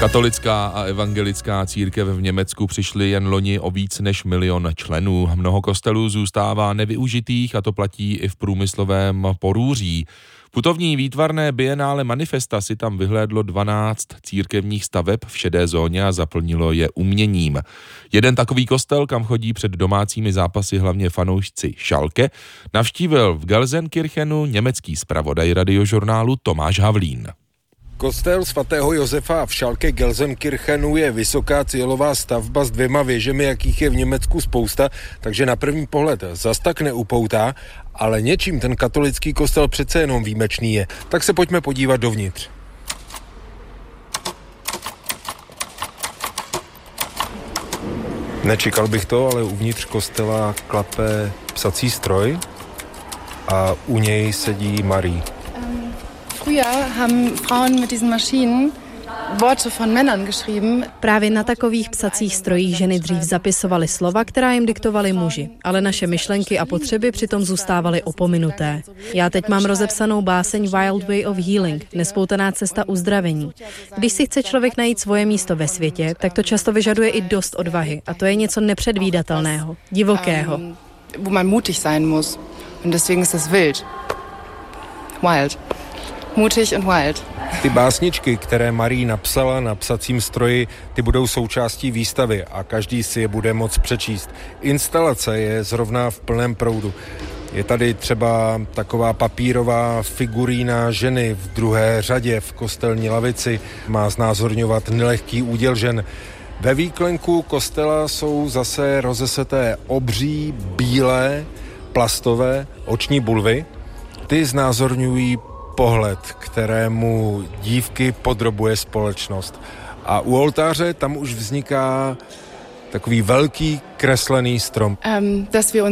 Katolická a evangelická církev v Německu přišly jen loni o víc než 1 000 000 členů. Mnoho kostelů zůstává nevyužitých a to platí i v průmyslovém Porúří. Putovní výtvarné bienále Manifesta si tam vyhlédlo 12 církevních staveb v šedé zóně a zaplnilo je uměním. Jeden takový kostel, kam chodí před domácími zápasy hlavně fanoušci Schalke, navštívil v Gelsenkirchenu německý zpravodaj radiožurnálu Tomáš Havlín. Kostel svatého Josefa v Schalke Gelsenkirchenu je vysoká cílová stavba s 2 věžemi, jakých je v Německu spousta, takže na první pohled zas tak neupoutá, ale něčím ten katolický kostel přece jenom výjimečný je. Tak se pojďme podívat dovnitř. Nečekal bych to, ale uvnitř kostela klape psací stroj a u něj sedí Marie. Früher haben Frauen mit diesen Maschinen Worte von Männern geschrieben. Právě na takových psacích strojích ženy dřív zapisovaly slova, která jim diktovali muži, ale naše myšlenky a potřeby přitom zůstávaly opominuté. Já teď mám rozepsanou báseň Wild Way of Healing, nespoutaná cesta uzdravení. Když si chce člověk najít svoje místo ve světě, tak to často vyžaduje i dost odvahy a to je něco nepředvídatelného, divokého. Wo man mutig sein muss. Und deswegen ist es wild. Wild. Mutig und wild. Ty básničky, které Marie napsala na psacím stroji, ty budou součástí výstavy a každý si je bude moct přečíst. Instalace je zrovna v plném proudu. Je tady třeba taková papírová figurína ženy v druhé řadě v kostelní lavici. Má znázorňovat nelehký úděl žen. Ve výklenku kostela jsou zase rozeseté obří, bílé, plastové oční bulvy. Ty znázorňují pohled, kterému dívky podrobuje společnost. A u oltáře tam už vzniká takový velký kreslený strom.